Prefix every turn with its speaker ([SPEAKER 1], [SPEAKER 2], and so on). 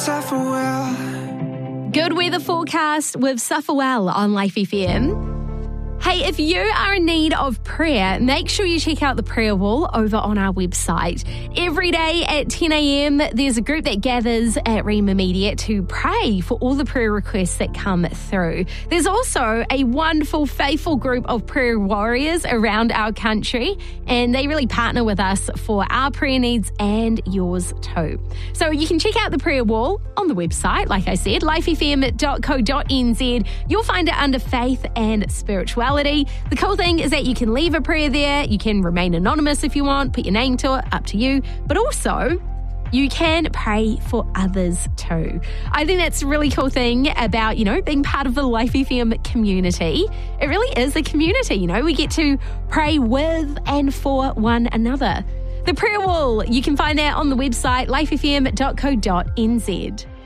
[SPEAKER 1] Good weather forecast with Sufferwell on Life FM. Hey, if you are in need of prayer, make sure you check out the prayer wall over on our website. Every day at 10 a.m, there's a group that gathers at Rema Media to pray for all the prayer requests that come through. There's also a wonderful, faithful group of prayer warriors around our country, and they really partner with us for our prayer needs and yours too. So you can check out the prayer wall on the website, like I said, lifefm.co.nz. You'll find it under faith and spirituality. The cool thing is that you can leave a prayer there. You can remain anonymous if you want, put your name to it, up to you. But also, you can pray for others too. I think that's a really cool thing about, being part of the Life FM community. It really is a community, we get to pray with and for one another. The prayer wall, you can find that on the website, lifefm.co.nz.